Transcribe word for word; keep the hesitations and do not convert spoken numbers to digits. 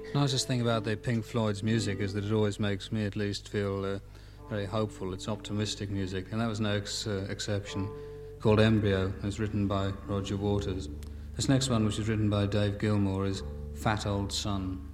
Nicest thing about the Pink Floyd's music is that it always makes me at least feel uh, very hopeful. It's optimistic music, and that was no ex- uh, exception. Called Embryo, is written by Roger Waters. This next one, which is written by Dave Gilmour, is Fat Old Son.